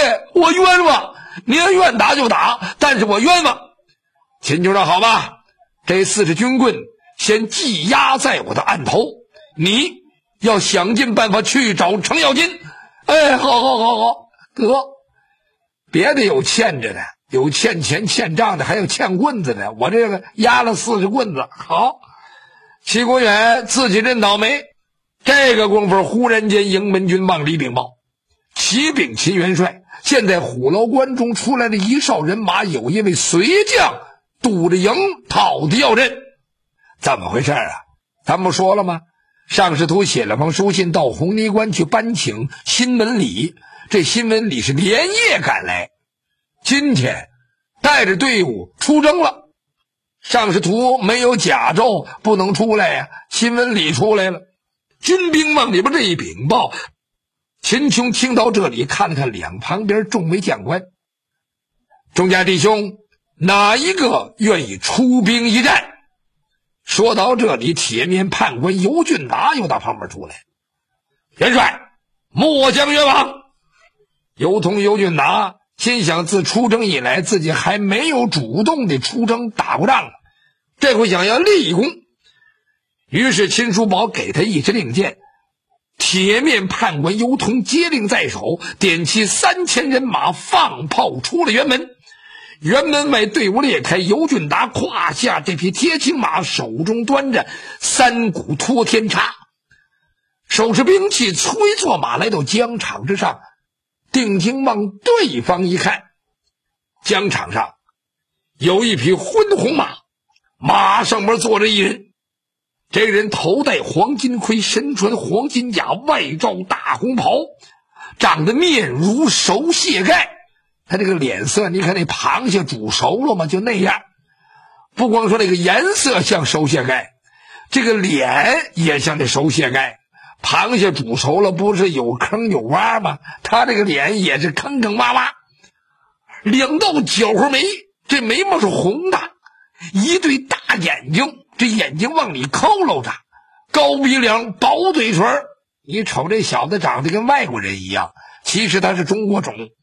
爷，我冤枉，您愿打就打，但是我冤枉。秦琼说：好吧，这40军棍先寄押在我的案头，你要想尽办法去找程咬金。哎，好，得，别的有欠着的，有欠钱欠账的，还有欠棍子的，我这个押了40棍子。好，齐国远自己真倒霉。这个功夫，忽然间营门军往里禀报，启禀秦元帅，现在虎牢关中出来了一哨人马，有一位随将堵着营讨的要人。怎么回事啊？咱不说了吗？上士图写了封书信到红泥关去搬请新闻礼，这新闻礼是连夜赶来，今天带着队伍出征了。上士图没有甲胄不能出来呀，新闻礼出来了。军兵往里边这一禀报，秦琼听到这里，看了看两旁边众位将官，众家弟兄哪一个愿意出兵一战？说到这里，铁面判官尤俊达又到旁边出来，元帅末将冤枉。尤通尤俊达心想，自出征以来自己还没有主动的出征打过仗，这回想要立功。于是秦叔宝给他一支令箭，铁面判官尤通接令在手，点起3000人马放炮出了辕门。辕门外队伍裂开，尤俊达胯下这匹铁青马，手中端着3股托天叉，手持兵器，催坐马来到疆场之上，定睛往对方一看，疆场上有一匹昏红马，马上面坐着一人。这个人头戴黄金盔，身穿黄金甲，外罩大红袍，长得面如熟蟹盖。他这个脸色，你看那螃蟹煮熟了吗？就那样。不光说那个颜色像熟蟹盖，这个脸也像这熟蟹盖。螃蟹煮熟了不是有坑有洼吗？他这个脸也是坑坑洼洼。2道角花眉，这眉毛是红的，一对大眼睛，这眼睛往里佝偻着，高鼻梁，薄嘴唇。你瞅这小子长得跟外国人一样，其实他是中国种。